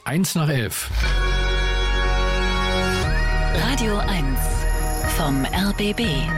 1 nach 11. Radio 1 vom RBB.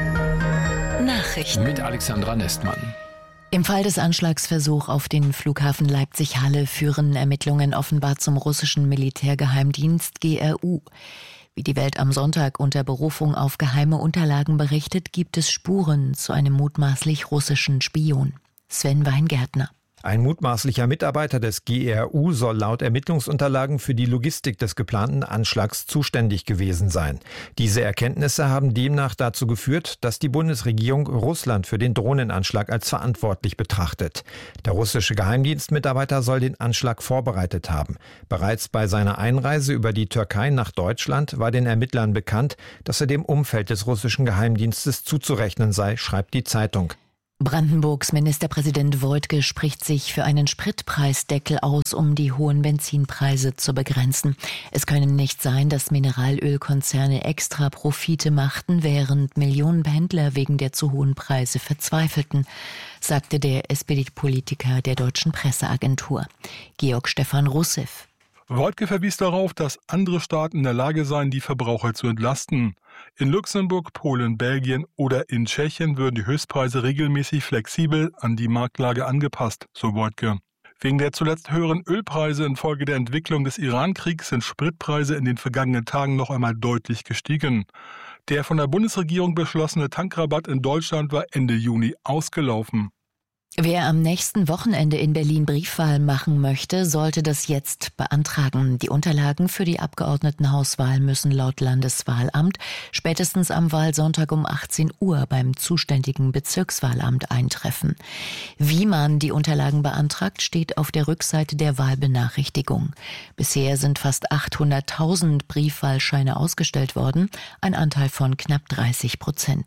Nachrichten Mit Alexandra Nestmann. Im Fall des Anschlagsversuchs auf den Flughafen Leipzig-Halle führen Ermittlungen offenbar zum russischen Militärgeheimdienst GRU. Wie die Welt am Sonntag unter Berufung auf geheime Unterlagen berichtet, gibt es Spuren zu einem mutmaßlich russischen Spion. Sven Weingärtner. Ein mutmaßlicher Mitarbeiter des GRU soll laut Ermittlungsunterlagen für die Logistik des geplanten Anschlags zuständig gewesen sein. Diese Erkenntnisse haben demnach dazu geführt, dass die Bundesregierung Russland für den Drohnenanschlag als verantwortlich betrachtet. Der russische Geheimdienstmitarbeiter soll den Anschlag vorbereitet haben. Bereits bei seiner Einreise über die Türkei nach Deutschland war den Ermittlern bekannt, dass er dem Umfeld des russischen Geheimdienstes zuzurechnen sei, schreibt die Zeitung. Brandenburgs Ministerpräsident Woidke spricht sich für einen Spritpreisdeckel aus, um die hohen Benzinpreise zu begrenzen. Es könne nicht sein, dass Mineralölkonzerne extra Profite machten, während Millionen Pendler wegen der zu hohen Preise verzweifelten, sagte der SPD-Politiker der Deutschen Presseagentur. Georg Stefan Russev. Woidke verwies darauf, dass andere Staaten in der Lage seien, die Verbraucher zu entlasten. In Luxemburg, Polen, Belgien oder in Tschechien würden die Höchstpreise regelmäßig flexibel an die Marktlage angepasst, so Woidke. Wegen der zuletzt höheren Ölpreise infolge der Entwicklung des Iran-Kriegs sind Spritpreise in den vergangenen Tagen noch einmal deutlich gestiegen. Der von der Bundesregierung beschlossene Tankrabatt in Deutschland war Ende Juni ausgelaufen. Wer am nächsten Wochenende in Berlin Briefwahl machen möchte, sollte das jetzt beantragen. Die Unterlagen für die Abgeordnetenhauswahl müssen laut Landeswahlamt spätestens am Wahlsonntag um 18 Uhr beim zuständigen Bezirkswahlamt eintreffen. Wie man die Unterlagen beantragt, steht auf der Rückseite der Wahlbenachrichtigung. Bisher sind fast 800.000 Briefwahlscheine ausgestellt worden, ein Anteil von knapp 30%.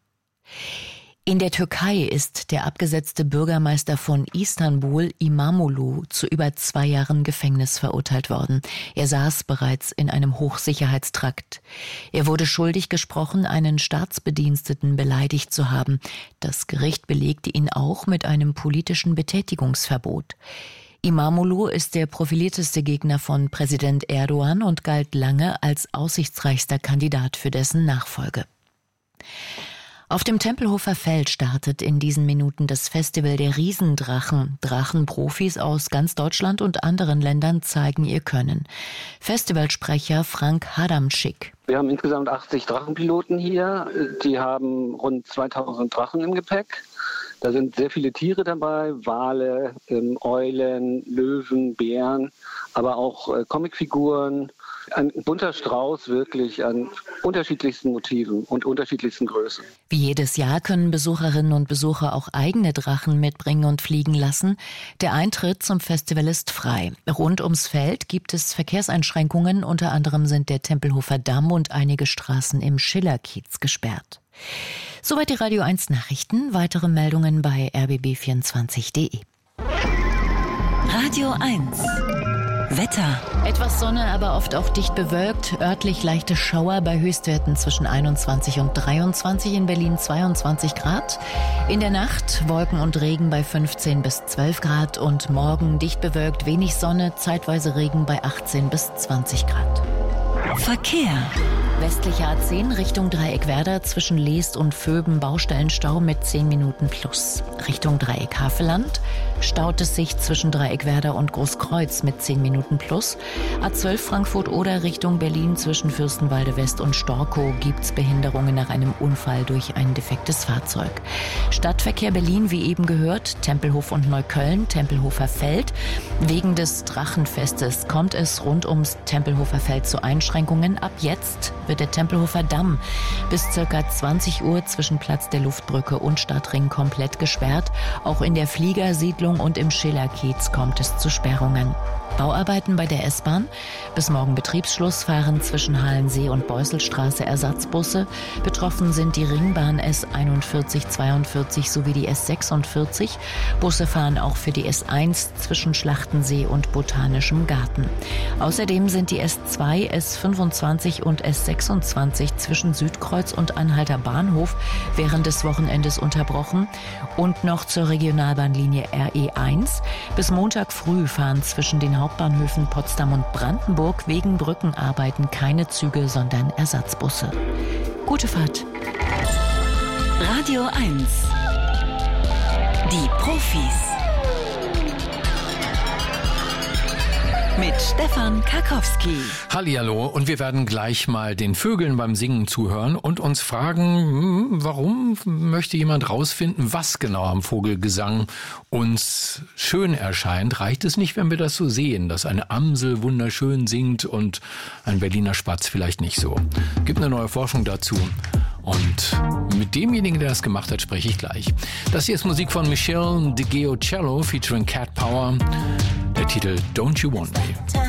In der Türkei ist der abgesetzte Bürgermeister von Istanbul, İmamoğlu, zu über 2 Jahren Gefängnis verurteilt worden. Er saß bereits in einem Hochsicherheitstrakt. Er wurde schuldig gesprochen, einen Staatsbediensteten beleidigt zu haben. Das Gericht belegte ihn auch mit einem politischen Betätigungsverbot. İmamoğlu ist der profilierteste Gegner von Präsident Erdogan und galt lange als aussichtsreichster Kandidat für dessen Nachfolge. Auf dem Tempelhofer Feld startet in diesen Minuten das Festival der Riesendrachen. Drachenprofis aus ganz Deutschland und anderen Ländern zeigen ihr Können. Festivalsprecher Frank Hadamschick. Wir haben insgesamt 80 Drachenpiloten hier. Die haben rund 2000 Drachen im Gepäck. Da sind sehr viele Tiere dabei, Wale, Eulen, Löwen, Bären, aber auch Comicfiguren. Ein bunter Strauß wirklich an unterschiedlichsten Motiven und unterschiedlichsten Größen. Wie jedes Jahr können Besucherinnen und Besucher auch eigene Drachen mitbringen und fliegen lassen. Der Eintritt zum Festival ist frei. Rund ums Feld gibt es Verkehrseinschränkungen. Unter anderem sind der Tempelhofer Damm und einige Straßen im Schillerkiez gesperrt. Soweit die Radio 1 Nachrichten. Weitere Meldungen bei rbb24.de. Radio 1 Wetter. Etwas Sonne, aber oft auch dicht bewölkt. Örtlich leichte Schauer bei Höchstwerten zwischen 21 und 23, in Berlin 22 Grad. In der Nacht Wolken und Regen bei 15 bis 12 Grad und morgen dicht bewölkt, wenig Sonne, zeitweise Regen bei 18 bis 20 Grad. Verkehr. Westliche A10 Richtung Dreieckwerder zwischen Leest und Vöben Baustellenstau mit 10 Minuten plus. Richtung Dreieck Havelland staut es sich zwischen Dreieckwerder und Großkreuz mit 10 Minuten plus. A12 Frankfurt oder Richtung Berlin zwischen Fürstenwalde West und Storkow gibt's Behinderungen nach einem Unfall durch ein defektes Fahrzeug. Stadtverkehr Berlin, wie eben gehört, Tempelhof und Neukölln, Tempelhofer Feld. Wegen des Drachenfestes kommt es rund ums Tempelhofer Feld zu Einschränkungen. Ab jetzt wird der Tempelhofer Damm bis ca. 20 Uhr zwischen Platz der Luftbrücke und Stadtring komplett gesperrt. Auch in der Fliegersiedlung und im Schillerkiez kommt es zu Sperrungen. Bauarbeiten bei der S-Bahn. Bis morgen Betriebsschluss fahren zwischen Halensee und Beusselstraße Ersatzbusse. Betroffen sind die Ringbahn S41, 42 sowie die S46. Busse fahren auch für die S1 zwischen Schlachtensee und Botanischem Garten. Außerdem sind die S2, S25 und S26 26 zwischen Südkreuz und Anhalter Bahnhof während des Wochenendes unterbrochen. Und noch zur Regionalbahnlinie RE1. Bis Montag früh fahren zwischen den Hauptbahnhöfen Potsdam und Brandenburg wegen Brückenarbeiten keine Züge, sondern Ersatzbusse. Gute Fahrt. Radio 1. Die Profis. Mit Stefan Karkowski. Hallihallo, und wir werden gleich mal den Vögeln beim Singen zuhören und uns fragen, warum möchte jemand rausfinden, was genau am Vogelgesang uns schön erscheint? Reicht es nicht, wenn wir das so sehen, dass eine Amsel wunderschön singt und ein Berliner Spatz vielleicht nicht so? Gibt eine neue Forschung dazu. Und mit demjenigen, der das gemacht hat, spreche ich gleich. Das hier ist Musik von Michelle De Giocello featuring Cat Power. Der Titel Don't You Want Me.